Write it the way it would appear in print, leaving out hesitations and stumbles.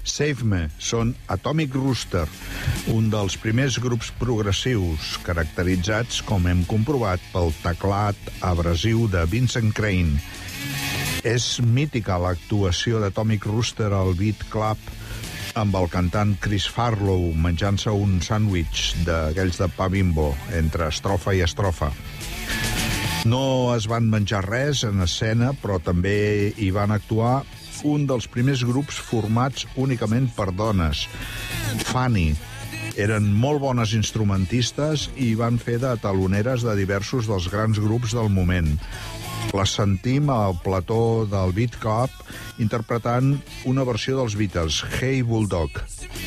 Save Me són Atomic Rooster, un dels primers grups progressius caracteritzats, com hem comprovat, pel teclat abrasiu de Vincent Crane. És mítica l'actuació d'Atomic Rooster al Beat Club amb el cantant Chris Farlow menjant-se un sàndwich d'aquells de pa Bimbo entre estrofa i estrofa. No es van menjar res en escena, però també hi van actuar un dels primers grups formats únicament per dones, Fanny. Eren molt bones instrumentistes i van fer de taloneres de diversos dels grans grups del moment. Les sentim al plató del Beat Club interpretant una versió dels Beatles, Hey Bulldog.